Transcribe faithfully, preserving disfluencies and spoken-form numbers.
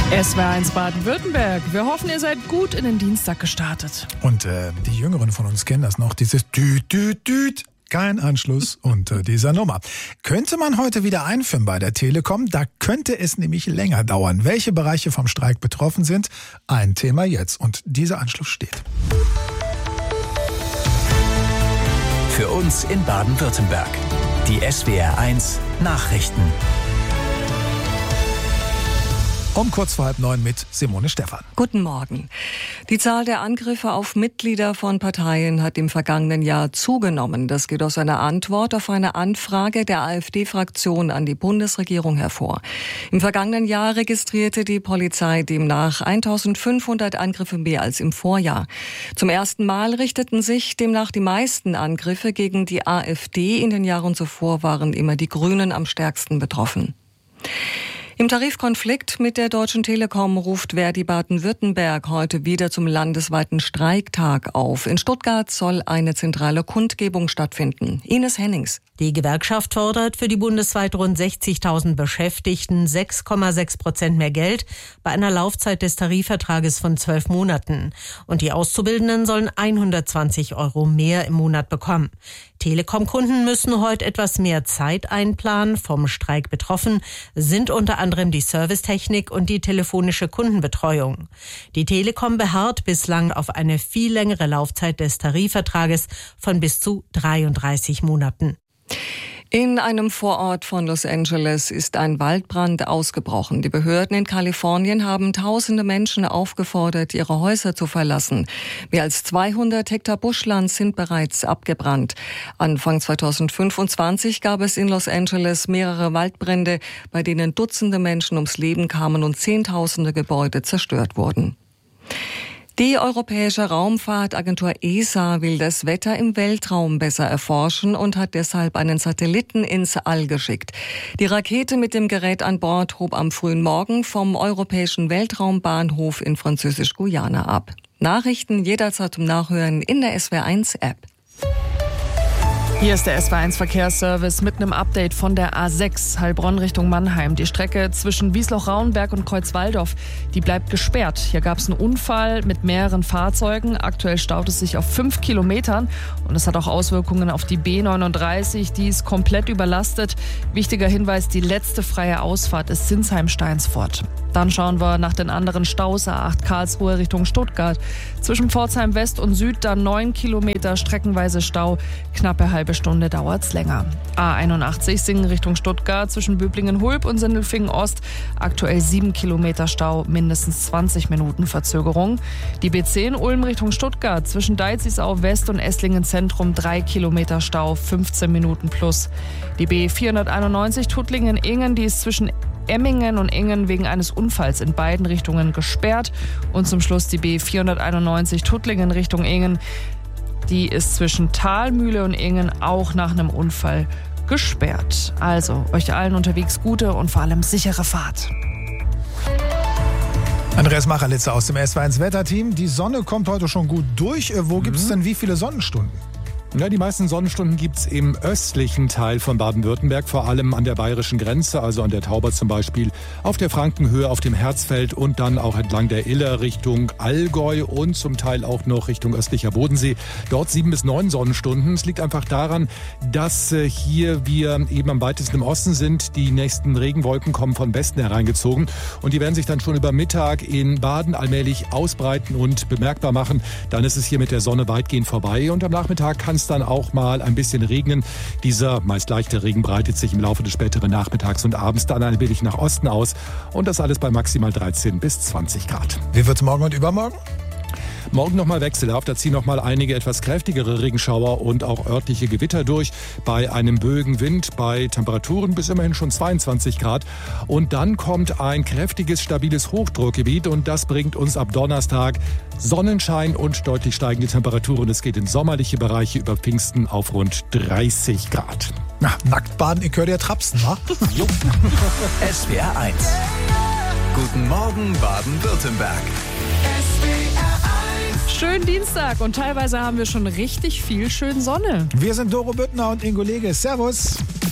S W R eins Baden-Württemberg. Wir hoffen, ihr seid gut in den Dienstag gestartet. Und äh, die Jüngeren von uns kennen das noch, dieses Düt, Düt, Düt. Kein Anschluss unter dieser Nummer. Könnte man heute wieder einführen bei der Telekom? Da könnte es nämlich länger dauern. Welche Bereiche vom Streik betroffen sind? Ein Thema jetzt. Und dieser Anschluss steht. Für uns in Baden-Württemberg. Die S W R eins Nachrichten. Um kurz vor halb neun mit Simone Stephan. Guten Morgen. Die Zahl der Angriffe auf Mitglieder von Parteien hat im vergangenen Jahr zugenommen. Das geht aus einer Antwort auf eine Anfrage der AfD-Fraktion an die Bundesregierung hervor. Im vergangenen Jahr registrierte die Polizei demnach eintausendfünfhundert Angriffe mehr als im Vorjahr. Zum ersten Mal richteten sich demnach die meisten Angriffe gegen die AfD. In den Jahren zuvor waren immer die Grünen am stärksten betroffen. Im Tarifkonflikt mit der Deutschen Telekom ruft Verdi Baden-Württemberg heute wieder zum landesweiten Streiktag auf. In Stuttgart soll eine zentrale Kundgebung stattfinden. Ines Hennings. Die Gewerkschaft fordert für die bundesweit rund sechzigtausend Beschäftigten sechs Komma sechs Prozent mehr Geld bei einer Laufzeit des Tarifvertrages von zwölf Monaten. Und die Auszubildenden sollen hundertzwanzig Euro mehr im Monat bekommen. Telekom-Kunden müssen heute etwas mehr Zeit einplanen. Vom Streik betroffen sind unter anderem die Servicetechnik und die telefonische Kundenbetreuung. Die Telekom beharrt bislang auf eine viel längere Laufzeit des Tarifvertrages von bis zu dreiunddreißig Monaten. In einem Vorort von Los Angeles ist ein Waldbrand ausgebrochen. Die Behörden in Kalifornien haben tausende Menschen aufgefordert, ihre Häuser zu verlassen. Mehr als zweihundert Hektar Buschland sind bereits abgebrannt. Anfang zweitausendfünfundzwanzig gab es in Los Angeles mehrere Waldbrände, bei denen Dutzende Menschen ums Leben kamen und Zehntausende Gebäude zerstört wurden. Die Europäische Raumfahrtagentur E S A will das Wetter im Weltraum besser erforschen und hat deshalb einen Satelliten ins All geschickt. Die Rakete mit dem Gerät an Bord hob am frühen Morgen vom Europäischen Weltraumbahnhof in Französisch-Guyana ab. Nachrichten jederzeit zum Nachhören in der S W R eins App. Hier ist der S W R eins Verkehrsservice mit einem Update von der A sechs Heilbronn Richtung Mannheim. Die Strecke zwischen Wiesloch-Rauenberg und Kreuzwaldorf, die bleibt gesperrt. Hier gab es einen Unfall mit mehreren Fahrzeugen. Aktuell staut es sich auf fünf Kilometern und es hat auch Auswirkungen auf die B neununddreißig. Die ist komplett überlastet. Wichtiger Hinweis, die letzte freie Ausfahrt ist Sinsheim-Steinsfort. Dann schauen wir nach den anderen Staus. A acht Karlsruhe Richtung Stuttgart. Zwischen Pforzheim West und Süd dann neun Kilometer streckenweise Stau. Knappe halbe Stunde dauert's länger. A einundachtzig Singen Richtung Stuttgart zwischen Böblingen-Hulb und Sindelfingen Ost. Aktuell sieben Kilometer Stau, mindestens zwanzig Minuten Verzögerung. Die B zehn Ulm Richtung Stuttgart zwischen Deizisau West und Esslingen Zentrum drei Kilometer Stau, fünfzehn Minuten plus. Die B vierhunderteinundneunzig Tuttlingen-Ingen, die ist zwischen Emmingen und Ingen wegen eines Unfalls in beiden Richtungen gesperrt. Und zum Schluss die B vierhunderteinundneunzig Tuttlingen Richtung Ingen. Die ist zwischen Thalmühle und Ingen auch nach einem Unfall gesperrt. Also, euch allen unterwegs gute und vor allem sichere Fahrt. Andreas Macherlitzer aus dem S W R eins Wetterteam. Die Sonne kommt heute schon gut durch. Wo gibt es denn wie viele Sonnenstunden? Ja, die meisten Sonnenstunden gibt's im östlichen Teil von Baden-Württemberg, vor allem an der bayerischen Grenze, also an der Tauber zum Beispiel, auf der Frankenhöhe, auf dem Herzfeld und dann auch entlang der Iller Richtung Allgäu und zum Teil auch noch Richtung östlicher Bodensee. Dort sieben bis neun Sonnenstunden. Es liegt einfach daran, dass hier wir eben am weitesten im Osten sind. Die nächsten Regenwolken kommen von Westen hereingezogen und die werden sich dann schon über Mittag in Baden allmählich ausbreiten und bemerkbar machen. Dann ist es hier mit der Sonne weitgehend vorbei und am Nachmittag kann es dann auch mal ein bisschen regnen. Dieser meist leichte Regen breitet sich im Laufe des späteren Nachmittags und abends dann ein wenig nach Osten aus. Und das alles bei maximal dreizehn bis zwanzig Grad. Wie wird's morgen und übermorgen? Morgen nochmal wechselhaft, da ziehen nochmal einige etwas kräftigere Regenschauer und auch örtliche Gewitter durch. Bei einem böigen Wind, bei Temperaturen bis immerhin schon zweiundzwanzig Grad. Und dann kommt ein kräftiges, stabiles Hochdruckgebiet und das bringt uns ab Donnerstag Sonnenschein und deutlich steigende Temperaturen. Es geht in sommerliche Bereiche über Pfingsten auf rund dreißig Grad. Na, nackt baden, ich höre dir trapsen, wa? Jo. S W R eins. Guten Morgen, Baden-Württemberg. Schönen Dienstag und teilweise haben wir schon richtig viel schön Sonne. Wir sind Doro Büttner und Ingo Lege. Servus.